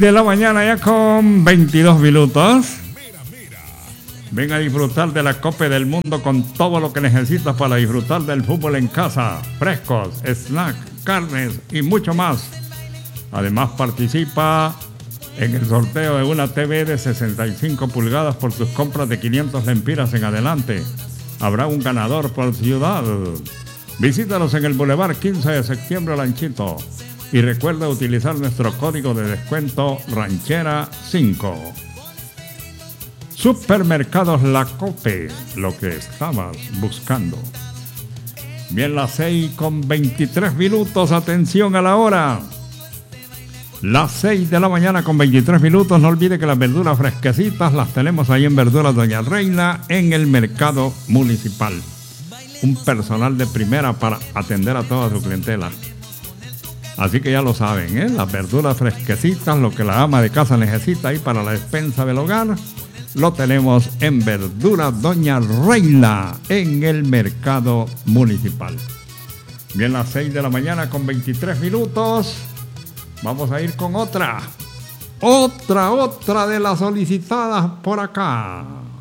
de la mañana ya con 22 minutos. Ven a disfrutar de la Copa del Mundo con todo lo que necesitas para disfrutar del fútbol en casa. Frescos, snacks, carnes y mucho más. Además participa en el sorteo de una TV de 65 pulgadas por tus compras de 500 lempiras en adelante. Habrá un ganador por ciudad. Visítanos en el Boulevard 15 de septiembre, Lanchito. Y recuerda utilizar nuestro código de descuento Ranchera 5. Supermercados La Cope, lo que estabas buscando. Bien, las 6:23 minutos, atención a la hora. Las 6 de la mañana con 23 minutos. No olvide que las verduras fresquecitas las tenemos ahí en Verduras Doña Reina en el mercado municipal. Un personal de primera para atender a toda su clientela. Así que ya lo saben, ¿eh? Las verduras fresquecitas, lo que la ama de casa necesita ahí para la despensa del hogar, lo tenemos en Verduras Doña Reina en el mercado municipal. Bien, las 6 de la mañana con 23 minutos. Vamos a ir con otra de las solicitadas por acá.